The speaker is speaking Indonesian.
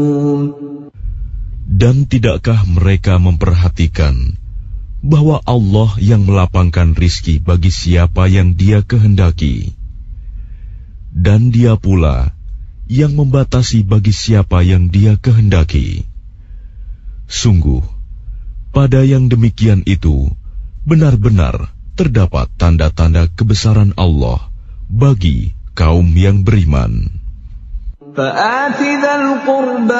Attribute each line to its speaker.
Speaker 1: Dan tidakkah mereka memperhatikan bahwa Allah yang melapangkan rizki bagi siapa yang Dia kehendaki, dan Dia pula yang membatasi bagi siapa yang Dia kehendaki. Sungguh, pada yang demikian itu benar-benar terdapat tanda-tanda kebesaran Allah bagi kaum yang beriman.